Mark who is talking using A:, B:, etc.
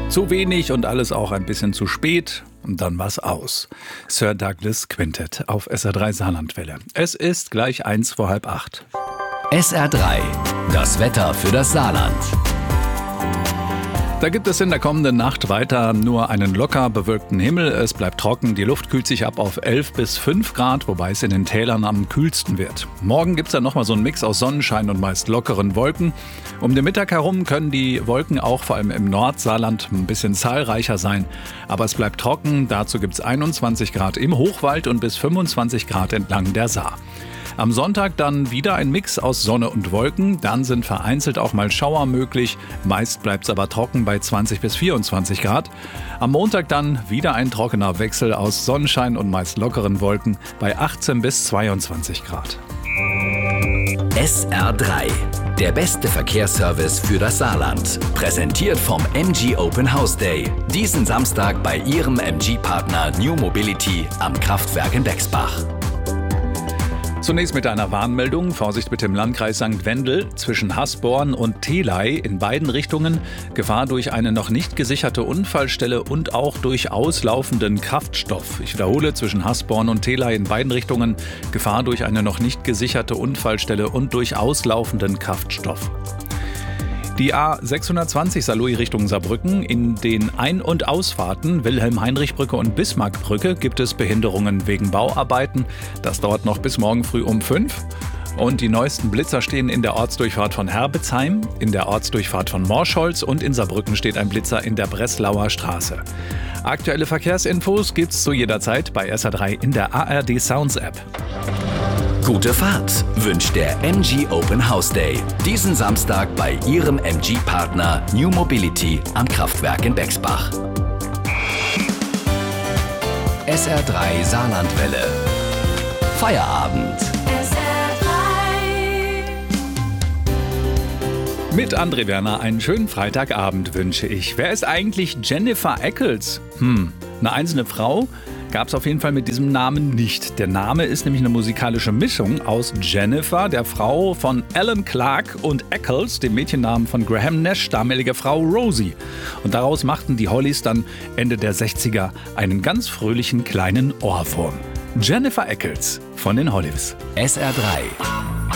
A: Zu wenig und alles auch ein bisschen zu spät. Und dann war's aus. Sir Douglas Quintet auf SR3 Saarlandwelle. Es ist gleich 7:45.
B: SR3, das Wetter für das Saarland.
A: Da gibt es in der kommenden Nacht weiter nur einen locker bewölkten Himmel. Es bleibt trocken, die Luft kühlt sich ab auf 11 bis 5 Grad, wobei es in den Tälern am kühlsten wird. Morgen gibt es dann nochmal so einen Mix aus Sonnenschein und meist lockeren Wolken. Um den Mittag herum können die Wolken auch vor allem im Nordsaarland ein bisschen zahlreicher sein. Aber es bleibt trocken, dazu gibt es 21 Grad im Hochwald und bis 25 Grad entlang der Saar. Am Sonntag dann wieder ein Mix aus Sonne und Wolken. Dann sind vereinzelt auch mal Schauer möglich. Meist bleibt es aber trocken bei 20 bis 24 Grad. Am Montag dann wieder ein trockener Wechsel aus Sonnenschein und meist lockeren Wolken bei 18 bis 22 Grad.
B: SR3, der beste Verkehrsservice für das Saarland. Präsentiert vom MG Open House Day. Diesen Samstag bei Ihrem MG-Partner New Mobility am Kraftwerk in Bexbach.
A: Zunächst mit einer Warnmeldung. Vorsicht bitte im Landkreis St. Wendel zwischen Hasborn und Theley in beiden Richtungen. Gefahr durch eine noch nicht gesicherte Unfallstelle und auch durch auslaufenden Kraftstoff. Ich wiederhole, zwischen Hasborn und Theley in beiden Richtungen. Gefahr durch eine noch nicht gesicherte Unfallstelle und durch auslaufenden Kraftstoff. Die A620 Saarlouis Richtung Saarbrücken. In den Ein- und Ausfahrten Wilhelm-Heinrich-Brücke und Bismarck-Brücke gibt es Behinderungen wegen Bauarbeiten. Das dauert noch bis morgen früh um 5. Und die neuesten Blitzer stehen in der Ortsdurchfahrt von Herbezheim, in der Ortsdurchfahrt von Morscholz und in Saarbrücken steht ein Blitzer in der Breslauer Straße. Aktuelle Verkehrsinfos gibt's zu jeder Zeit bei SR3 in der ARD Sounds App.
B: Gute Fahrt wünscht der MG Open House Day. Diesen Samstag bei Ihrem MG-Partner New Mobility am Kraftwerk in Bexbach. SR3 Saarlandwelle. Feierabend.
A: Mit André Werner einen schönen Freitagabend wünsche ich. Wer ist eigentlich Jennifer Eccles? Eine einzelne Frau? Gab es auf jeden Fall mit diesem Namen nicht. Der Name ist nämlich eine musikalische Mischung aus Jennifer, der Frau von Alan Clark, und Eccles, dem Mädchennamen von Graham Nash, damaliger Frau Rosie. Und daraus machten die Hollies dann Ende der 60er einen ganz fröhlichen kleinen Ohrwurm. Jennifer Eccles von den Hollies.
B: SR3.